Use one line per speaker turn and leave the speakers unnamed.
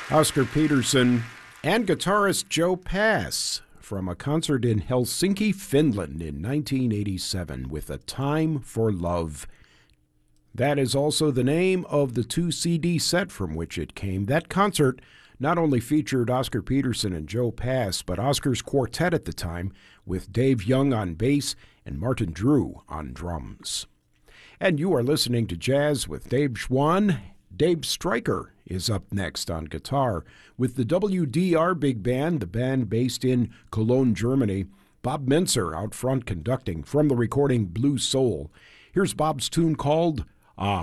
Oscar Peterson and guitarist Joe Pass from a concert in Helsinki, Finland in 1987 with A Time for Love. That is also the name of the 2-CD set from which it came. That concert not only featured Oscar Peterson and Joe Pass, but Oscar's quartet at the time with Dave Young on bass and Martin Drew on drums. And you are listening to Jazz with Dave Schwann. Dave Stryker is up next on guitar with the WDR Big Band, the band based in Cologne, Germany. Bob Mintzer out front conducting from the recording Blue Soul. Here's Bob's tune called